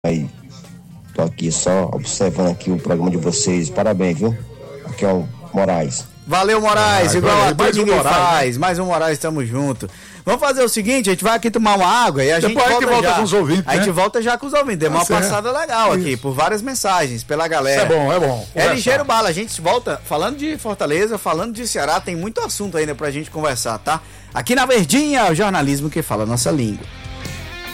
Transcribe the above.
aí. Tô aqui só observando aqui o programa de vocês. Parabéns, viu? Aqui é o Moraes. Valeu, Moraes. Igual a mais tudo um ninguém Moraes, faz. Mais um Moraes, tamo junto. Vamos fazer o seguinte, a gente vai aqui tomar uma água e a gente volta já. Com os ouvintes, a gente volta já com os ouvintes. Deu uma passada legal aqui, por várias mensagens, pela galera. Isso é bom. É ligeiro bala, a gente volta falando de Fortaleza, falando de Ceará, tem muito assunto ainda pra gente conversar, tá? Aqui na Verdinha, o jornalismo que fala a nossa língua.